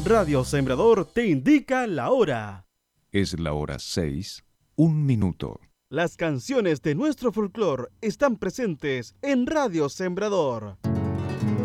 Radio Sembrador te indica la hora. Es la hora 6, 1 minuto. Las canciones de nuestro folclore están presentes en Radio Sembrador.